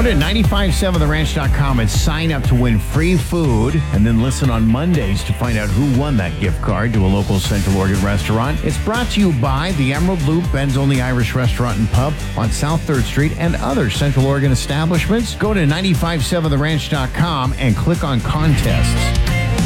Go to 957theranch.com and sign up to win free food, and then listen on Mondays to find out who won that gift card to a local Central Oregon restaurant. It's brought to you by the Emerald Loop, Ben's Only Irish Restaurant and Pub on South 3rd Street, and other Central Oregon establishments. Go to 957theranch.com and click on contests.